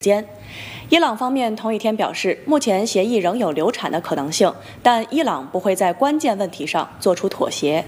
间。伊朗方面同一天表示，目前协议仍有流产的可能性，但伊朗不会在关键问题上做出妥协。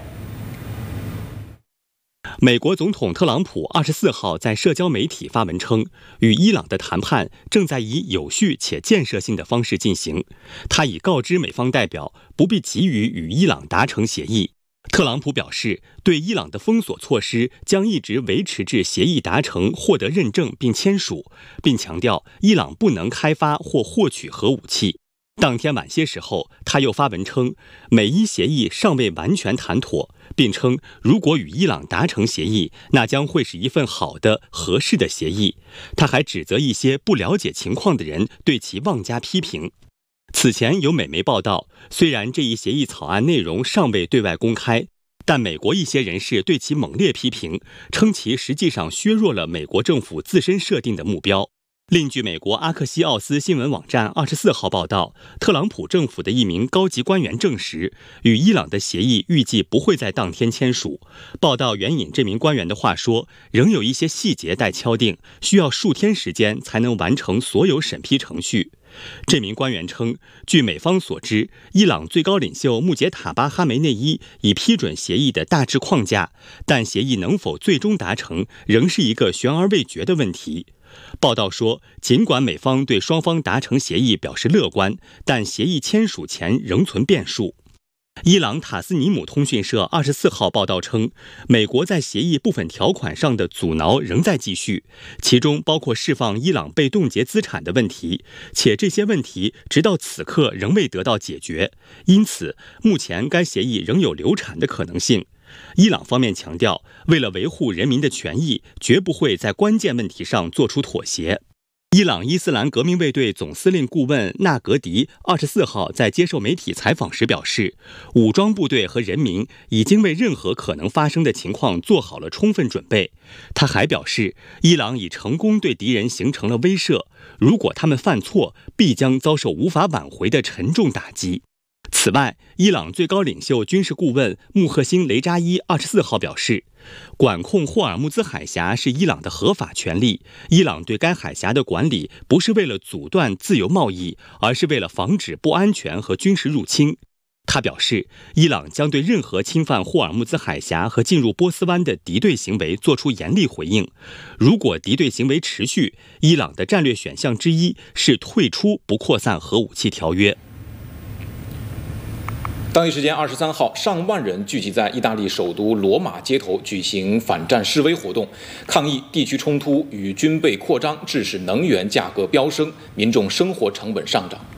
美国总统特朗普24号在社交媒体发文称，与伊朗的谈判正在以有序且建设性的方式进行。他已告知美方代表不必急于与伊朗达成协议。特朗普表示，对伊朗的封锁措施将一直维持至协议达成、获得认证并签署，并强调伊朗不能开发或获取核武器。当天晚些时候，他又发文称，美伊协议尚未完全谈妥，并称如果与伊朗达成协议，那将会是一份好的、合适的协议。他还指责一些不了解情况的人对其妄加批评。此前有美媒报道，虽然这一协议草案内容尚未对外公开，但美国一些人士对其猛烈批评，称其实际上削弱了美国政府自身设定的目标。另据美国阿克西奥斯新闻网站24号报道，特朗普政府的一名高级官员证实，与伊朗的协议预计不会在当天签署。报道援引这名官员的话说，仍有一些细节待敲定，需要数天时间才能完成所有审批程序。这名官员称，据美方所知，伊朗最高领袖穆杰塔巴哈梅内伊已批准协议的大致框架，但协议能否最终达成，仍是一个悬而未决的问题。报道说，尽管美方对双方达成协议表示乐观，但协议签署前仍存变数。伊朗塔斯尼姆通讯社24号报道称，美国在协议部分条款上的阻挠仍在继续，其中包括释放伊朗被冻结资产的问题，且这些问题直到此刻仍未得到解决，因此目前该协议仍有流产的可能性。伊朗方面强调，为了维护人民的权益，绝不会在关键问题上做出妥协。伊朗伊斯兰革命卫队总司令顾问纳格迪24号在接受媒体采访时表示，武装部队和人民已经为任何可能发生的情况做好了充分准备。他还表示，伊朗已成功对敌人形成了威慑，如果他们犯错，必将遭受无法挽回的沉重打击。此外，伊朗最高领袖军事顾问穆赫辛雷扎伊24号表示，管控霍尔木兹海峡是伊朗的合法权利，伊朗对该海峡的管理不是为了阻断自由贸易，而是为了防止不安全和军事入侵。他表示，伊朗将对任何侵犯霍尔木兹海峡和进入波斯湾的敌对行为做出严厉回应。如果敌对行为持续，伊朗的战略选项之一是退出不扩散核武器条约。 当地时间23号，上万人聚集在意大利首都罗马街头举行反战示威活动，抗议地区冲突与军备扩张致使能源价格飙升，民众生活成本上涨。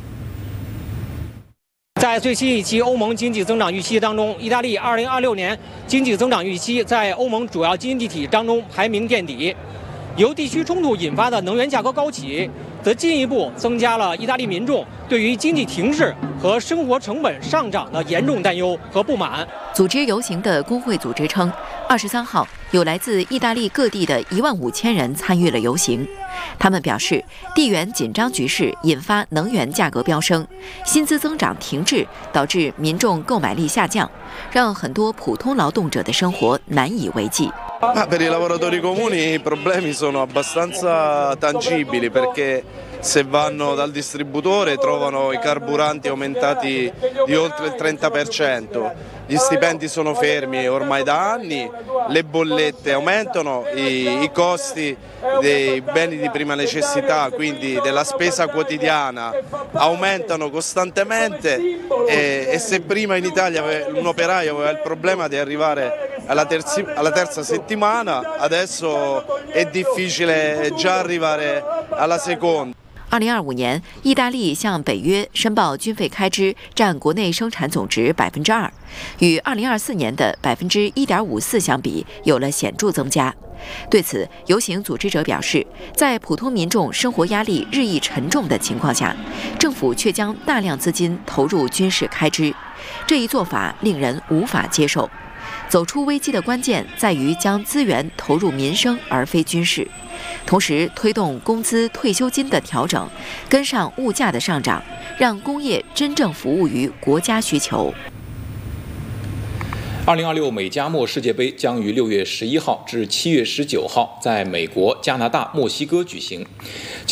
在最新一期欧盟经济增长预期当中，意大利2026年经济增长预期在欧盟主要经济体当中排名垫底。由地区冲突引发的能源价格高企，则进一步增加了意大利民众对于经济停滞和生活成本上涨的严重担忧和不满。 组织游行的工会组织称，23号有来自意大利各地的15000人参与了游行。他们表示，地缘紧张局势引发能源价格飙升，薪资增长停滞，导致民众购买力下降，让很多普通劳动者的生活难以为继。 Per i lavoratori comuni i problemi sono abbastanza tangibili perché se vanno dal distributore trovano i carburanti aumentati di oltre il 30%, gli stipendi sono fermi ormai da anni, le bollette aumentano, i costi dei beni di prima necessità, quindi della spesa quotidiana, aumentano costantemente e se prima in Italia un operaio aveva il problema di arrivare alla terza settimana, adesso è difficile già arrivare alla seconda. 2025年，意大利向北约申报军费开支占国内生产总值2%，与2024年的1.54%相比，有了显著增加。对此，游行组织者表示，在普通民众生活压力日益沉重的情况下，政府却将大量资金投入军事开支，这一做法令人无法接受。走出危机的关键在于将资源投入民生而非军事，同时推动工资、退休金的调整，跟上物价的上涨，让工业真正服务于国家需求。 2026美加墨世界杯将于6月11号至7月19号在美国、加拿大、墨西哥举行。